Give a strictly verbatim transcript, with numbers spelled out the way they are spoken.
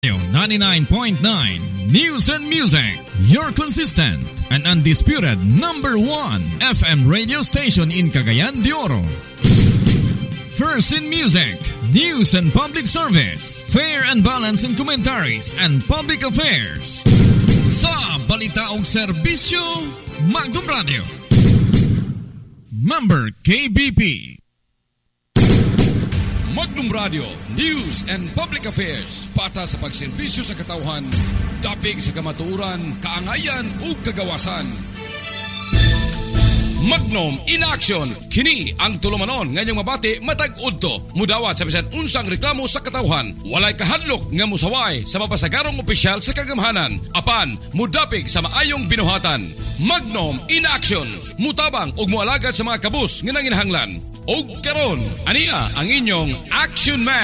ninety-nine point nine News and Music, your consistent and undisputed number one F M radio station in Cagayan de Oro. First in music, news and public service, fair and balanced in commentaries and public affairs. Sa balita ug serbisyo, Magdum Radio. Member K B P. Magnum Radio, News and Public Affairs. Pata sa pagserbisyo sa katawhan, dapig sa kamatuoran, kaangayan ug kagawasan. Magnum in action. Kini ang tulumanon ngayong mabati matag udto. Mudawat sa bisan unsang reklamo sa katawhan. Walay kahadlok nga musaway sa mapasagarong opisyal sa kagamhanan. Apan mudapig sa maayong binuhatan. Magnum in action. Mutabang ug moalagad sa mga kabus nga nanginahanglan. Og karon, ania ang inyong Action Man.